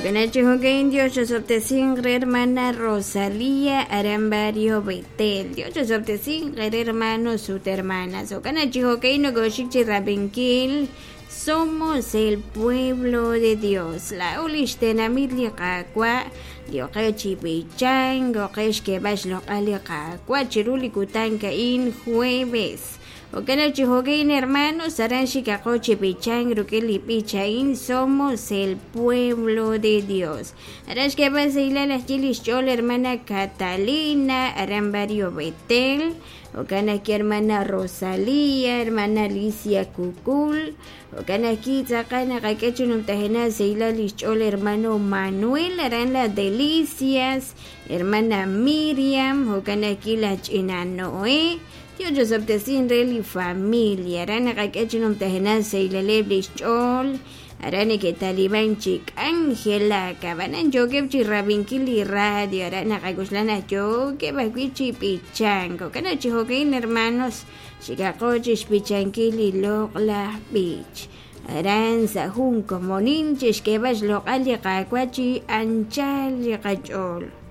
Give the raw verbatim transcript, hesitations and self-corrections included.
Ganachijo que Dios yo sobtesingre hermana Rosalía Arambario Betel. Dios yo sobtesingre hermano sus hermanas. O ganachijo que no goshichi rabenquil. Somos el pueblo de Dios. La ulistena midli kakwa. Diokechi pichan. Gokesh que bash lokali kakwa. Chiruli kutanka in jueves. Okanachijogain hermanos, Aranshi Kakochi Pichang, Rukeli Pichain, somos el pueblo de Dios. Arash que vas a ir a las chilis chol, hermana Catalina, Arambario Betel, Okanaki hermana Rosalía, hermana Alicia Cucul, Okanaki Zakana Kakechunum Tajena, Seila Lichol, hermano Manuel, Aran las delicias, hermana Miriam, Okanaki la China Noé. Yo yo sabtesin reli familia, arana kakechinum tehenase y leleblish chol, arane que taliban chic Ángela, cabanan yo que chirrabinkili radio, arana kakuslana yo que baquichi pichango, canachijoquin hermanos, chicacochis pichankili lokla beach. Aranza junco moninches que vas local de cacuachi anchal de cachol.